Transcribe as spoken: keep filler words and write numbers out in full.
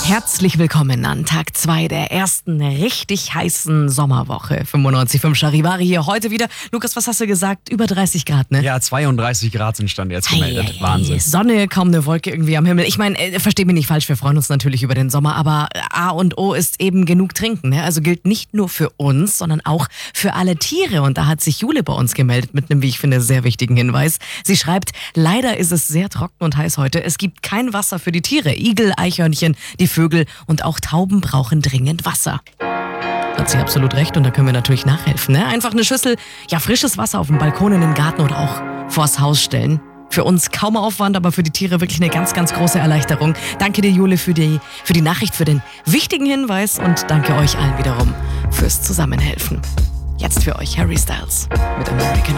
Herzlich willkommen an Tag zwei der ersten richtig heißen Sommerwoche. fünfundneunzig Komma fünf Charivari hier heute wieder. Lukas, was hast du gesagt? Über dreißig Grad, ne? Ja, zweiunddreißig Grad sind Stand jetzt gemeldet. Ei, ei, ei. Wahnsinn. Sonne, kaum eine Wolke irgendwie am Himmel. Ich meine, äh, versteh mich nicht falsch, wir freuen uns natürlich über den Sommer, aber A und O ist eben genug trinken. Ne? Also gilt nicht nur für uns, sondern auch für alle Tiere. Und da hat sich Jule bei uns gemeldet mit einem, wie ich finde, sehr wichtigen Hinweis. Sie schreibt, leider ist es sehr trocken und heiß heute. Es gibt kein Wasser für die Tiere. Igel, Eichhörnchen, die Vögel und auch Tauben brauchen dringend Wasser. Hat sie absolut recht und da können wir natürlich nachhelfen. Ne? Einfach eine Schüssel, ja, frisches Wasser auf dem Balkon, in den Garten oder auch vors Haus stellen. Für uns kaum Aufwand, aber für die Tiere wirklich eine ganz, ganz große Erleichterung. Danke dir, Jule, für die, für die Nachricht, für den wichtigen Hinweis und danke euch allen wiederum fürs Zusammenhelfen. Jetzt für euch Harry Styles mit American